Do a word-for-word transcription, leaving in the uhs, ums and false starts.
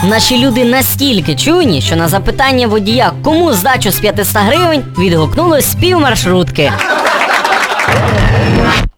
Наші люди настільки чуйні, що на запитання водія, кому здачу з п'ятисот гривень, відгукнулось з пів маршрутки.